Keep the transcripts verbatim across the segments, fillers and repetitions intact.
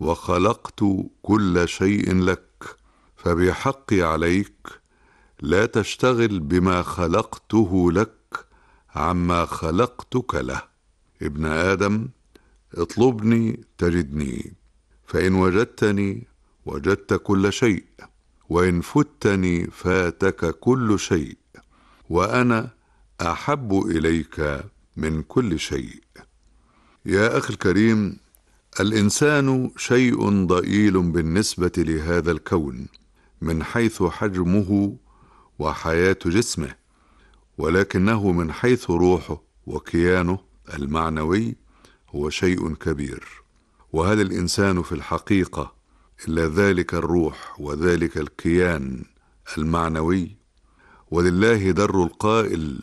وخلقت كل شيء لك، فبحقي عليك لا تشتغل بما خلقته لك عما خلقتك له. ابن آدم، اطلبني تجدني، فإن وجدتني وجدت كل شيء، وإن فتني فاتك كل شيء، وأنا أحب إليك من كل شيء. يا أخي الكريم، الإنسان شيء ضئيل بالنسبة لهذا الكون من حيث حجمه وحياة جسمه، ولكنه من حيث روحه وكيانه المعنوي هو شيء كبير. وهل الإنسان في الحقيقة إلا ذلك الروح وذلك الكيان المعنوي؟ ولله در القائل: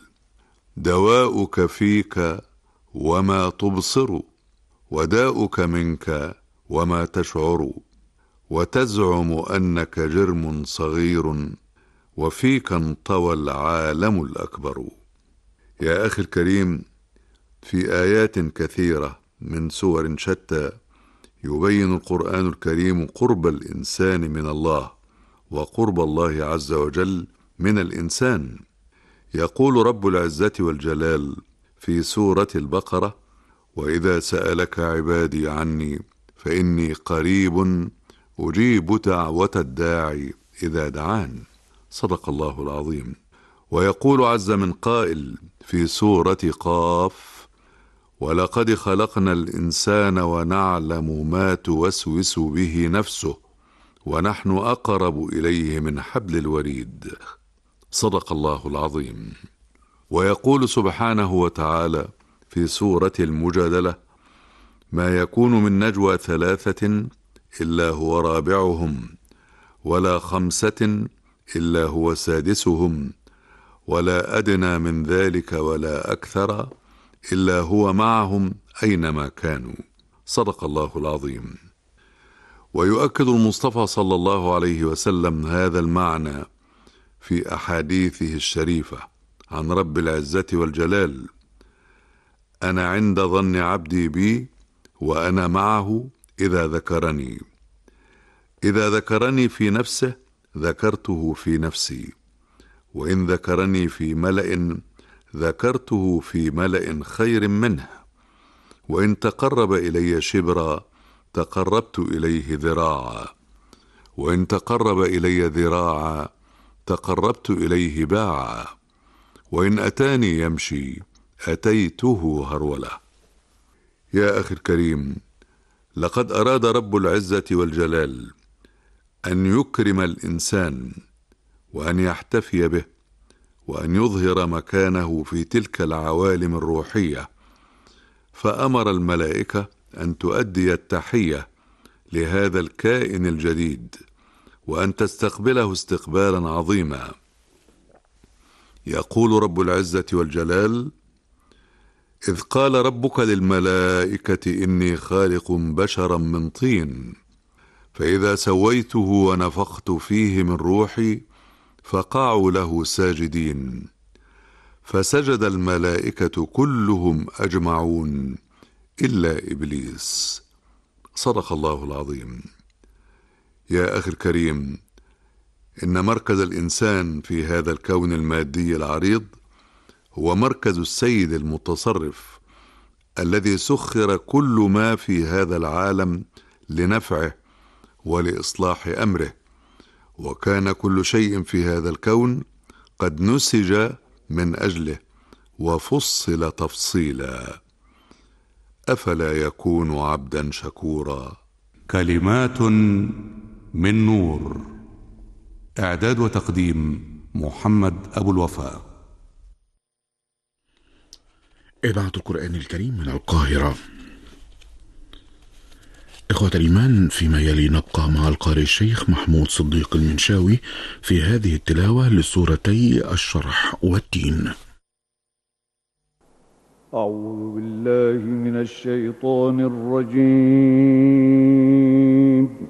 دواؤك فيك وما تبصر، وداؤك منك وما تشعر، وتزعم أنك جرم صغير، وفيك انطوى العالم الأكبر. يا أخي الكريم، في آيات كثيرة من سور شتى يبين القرآن الكريم قرب الإنسان من الله وقرب الله عز وجل من الإنسان. يقول رب العزة والجلال في سورة البقرة: وإذا سألك عبادي عني فإني قريب أجيب دعوة الداعي إذا دعان. صدق الله العظيم. ويقول عز من قائل في سورة قاف: ولقد خلقنا الإنسان ونعلم ما توسوس به نفسه ونحن أقرب إليه من حبل الوريد. صدق الله العظيم. ويقول سبحانه وتعالى في سورة المجادلة: ما يكون من نجوى ثلاثة إلا هو رابعهم، ولا خمسة إلا هو سادسهم، ولا أدنى من ذلك ولا أكثر إلا هو معهم أينما كانوا. صدق الله العظيم. ويؤكد المصطفى صلى الله عليه وسلم هذا المعنى في أحاديثه الشريفة عن رب العزة والجلال: أنا عند ظن عبدي بي وأنا معه إذا ذكرني. إذا ذكرني في نفسه ذكرته في نفسي، وإن ذكرني في ملأ ذكرته في ملأ خير منه، وإن تقرب إلي شبرا تقربت إليه ذراعا، وإن تقرب إلي ذراعا تقربت إليه باعا، وإن أتاني يمشي أتيته هرولة. يا أخي الكريم، لقد أراد رب العزة والجلال أن يكرم الإنسان وأن يحتفي به وأن يظهر مكانه في تلك العوالم الروحية، فأمر الملائكة أن تؤدي التحية لهذا الكائن الجديد وأن تستقبله استقبالا عظيما. يقول رب العزة والجلال: إذ قال ربك للملائكة إني خالق بشرا من طين، فإذا سويته ونفخت فيه من روحي فقعوا له ساجدين، فسجد الملائكة كلهم أجمعون إلا إبليس. صدق الله العظيم. يا أخي الكريم، إن مركز الإنسان في هذا الكون المادي العريض هو مركز السيد المتصرف الذي سخر كل ما في هذا العالم لنفعه ولإصلاح أمره، وكان كل شيء في هذا الكون قد نسج من أجله وفصل تفصيلا. أفلا يكون عبدا شكورا؟ كلمات من نور. إعداد وتقديم محمد أبو الوفاء. إذاعة القرآن الكريم من القاهرة. إخوة الإيمان، فيما يلي نبقى مع القارئ الشيخ محمود صديق المنشاوي في هذه التلاوة لسورتي الشرح والتين. أعوذ بالله من الشيطان الرجيم.